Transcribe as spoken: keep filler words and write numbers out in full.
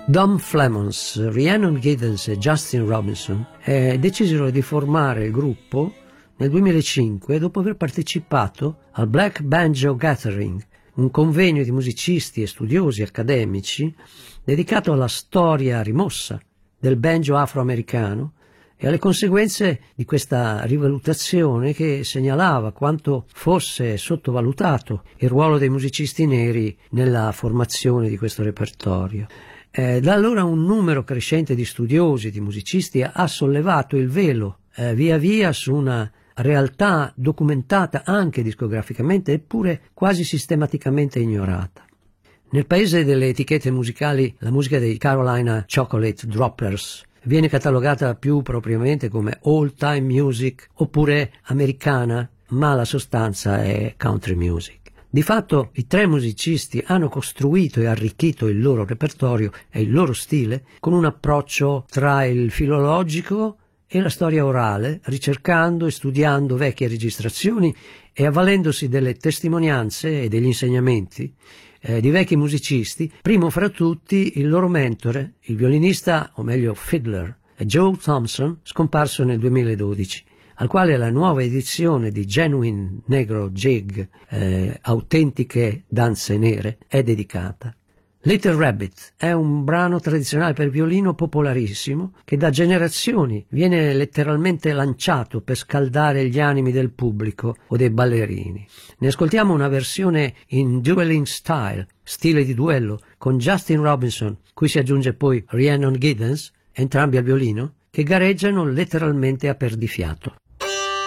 Dom Flemons, Rhiannon Giddens e Justin Robinson eh, decisero di formare il gruppo nel duemilacinque dopo aver partecipato al Black Banjo Gathering, un convegno di musicisti e studiosi accademici dedicato alla storia rimossa del banjo afroamericano e alle conseguenze di questa rivalutazione che segnalava quanto fosse sottovalutato il ruolo dei musicisti neri nella formazione di questo repertorio. Eh, da allora un numero crescente di studiosi, di musicisti, ha sollevato il velo eh, via via su una realtà documentata anche discograficamente eppure quasi sistematicamente ignorata. Nel paese delle etichette musicali la musica dei Carolina Chocolate Droppers viene catalogata più propriamente come old time music oppure americana, ma la sostanza è country music. Di fatto i tre musicisti hanno costruito e arricchito il loro repertorio e il loro stile con un approccio tra il filologico e la storia orale, ricercando e studiando vecchie registrazioni e avvalendosi delle testimonianze e degli insegnamenti eh, di vecchi musicisti, primo fra tutti il loro mentore, il violinista, o meglio fiddler, Joe Thompson, scomparso nel duemiladodici, al quale la nuova edizione di Genuine Negro Jig, eh, autentiche danze nere, è dedicata. Little Rabbit è un brano tradizionale per violino popolarissimo che da generazioni viene letteralmente lanciato per scaldare gli animi del pubblico o dei ballerini. Ne ascoltiamo una versione in dueling style, stile di duello, con Justin Robinson, cui si aggiunge poi Rhiannon Giddens, entrambi al violino, che gareggiano letteralmente a perdifiato.